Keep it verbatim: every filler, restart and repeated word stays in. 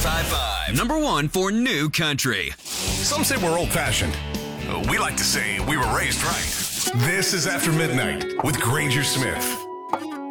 High Five. Number one for new country. Some say we're old-fashioned. We like to say we were raised right. This is After Midnight with Granger Smith.